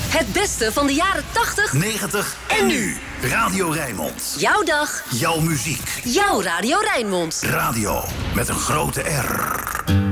Het beste van de jaren 80, 90 en nu. Radio Rijnmond. jouw dag, Jouw muziek. jouw Radio Rijnmond. Radio met een grote R.